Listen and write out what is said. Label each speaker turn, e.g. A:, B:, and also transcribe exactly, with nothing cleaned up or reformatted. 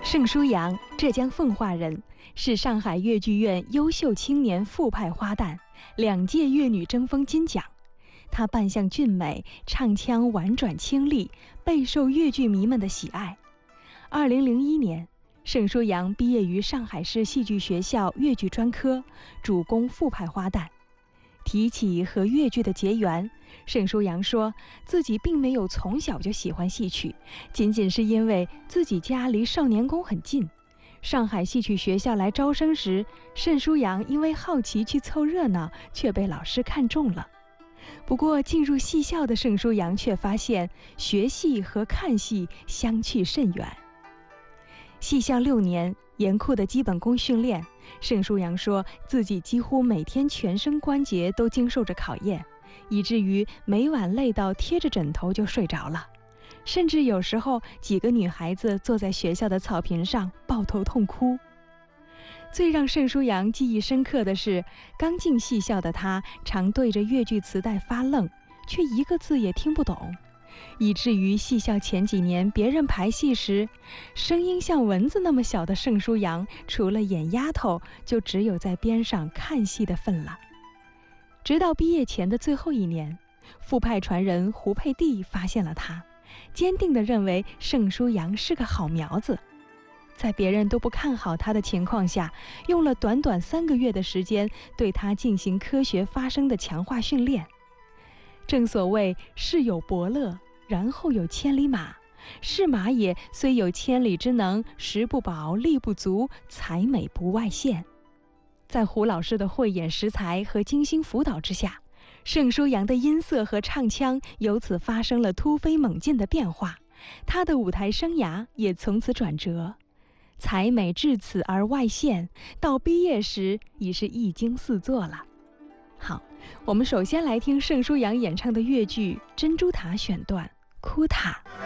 A: 盛书阳，浙江奉化人，是上海越剧院优秀青年副派花旦，两届越女争锋金奖。她扮相俊美，唱腔婉转清丽，备受越剧迷们的喜爱。二零零一年，盛书阳毕业于上海市戏剧学校越剧专科，主攻副派花旦。提起和越剧的结缘，盛书阳说自己并没有从小就喜欢戏曲，仅仅是因为自己家离少年宫很近。上海戏曲学校来招生时，盛书阳因为好奇去凑热闹，却被老师看中了。不过进入戏校的盛书阳却发现学戏和看戏相去甚远。戏校六年，严酷的基本功训练，盛书阳说自己几乎每天全身关节都经受着考验，以至于每晚累到贴着枕头就睡着了，甚至有时候几个女孩子坐在学校的草坪上抱头痛哭。最让盛书阳记忆深刻的是，刚进戏校的他常对着越剧磁带发愣，却一个字也听不懂，以至于戏校前几年别人排戏时，声音像蚊子那么小的盛书阳，除了演丫头，就只有在边上看戏的份了。直到毕业前的最后一年，副派传人胡佩蒂发现了他，坚定地认为盛书阳是个好苗子。在别人都不看好他的情况下，用了短短三个月的时间，对他进行科学发声的强化训练。正所谓事有伯乐，然后有千里马，是马也虽有千里之能，食不饱，力不足，才美不外现。在胡老师的慧眼识才和精心辅导之下，盛书阳的音色和唱腔由此发生了突飞猛进的变化，他的舞台生涯也从此转折。才美至此而外现，到毕业时已是一经四作了。好，我们首先来听盛书阳演唱的越剧《珍珠塔》选段《哭塔》。